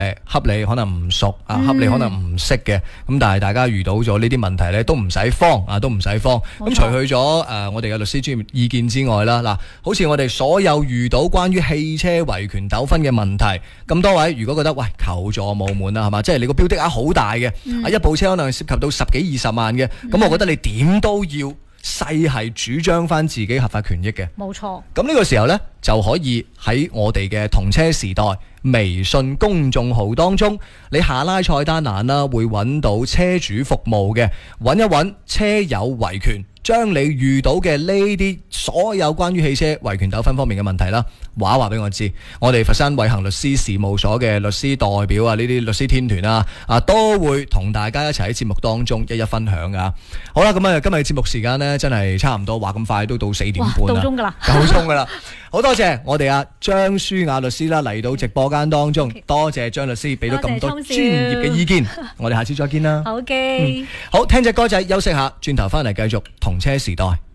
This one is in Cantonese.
恰你可能唔熟啊，恰你可能唔識嘅，咁但係大家遇到咗呢啲問題咧，都唔使慌啊，都唔使慌。咁除去咗我哋嘅律師專業意見之外啦，嗱，好似我哋所有遇到關於汽車維權糾紛嘅問題，咁多位如果覺得喂求助無門啦，係嘛，即係你個標的額好大嘅，一部車可能涉及到10幾20萬嘅，咁我覺得你點都要細係主張翻自己合法權益嘅。冇錯。咁呢個時候呢，就可以喺我哋嘅同車時代微信公眾號當中，你下拉菜單欄啦，會揾到車主服務嘅，揾一揾車友維權，將你遇到嘅呢啲所有關於汽車維權糾紛方面嘅問題啦，話俾我知。我哋佛山偉恒律師事務所嘅律師代表啊，呢啲律師天團啊，都會同大家一齊喺節目當中一一分享噶。好啦，咁啊，今日嘅節目時間呢，真係差唔多，話咁快都到4點半啦，夠鐘噶啦。好多謝我哋張舒雅律師啦，嚟到直播間當中，多謝張律師俾到咁多專業嘅意見，我哋下次再見啦。好嘅，好，聽隻歌仔休息下，轉頭翻嚟繼續同車時代。